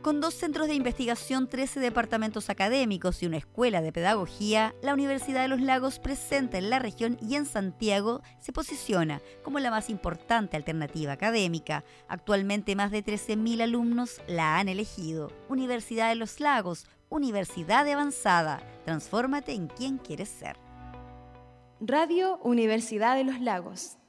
Con 2 centros de investigación, 13 departamentos académicos y una escuela de pedagogía, la Universidad de los Lagos, presente en la región y en Santiago, se posiciona como la más importante alternativa académica. Actualmente más de 13.000 alumnos la han elegido. Universidad de los Lagos, universidad de avanzada. Transfórmate en quien quieres ser. Radio Universidad de los Lagos.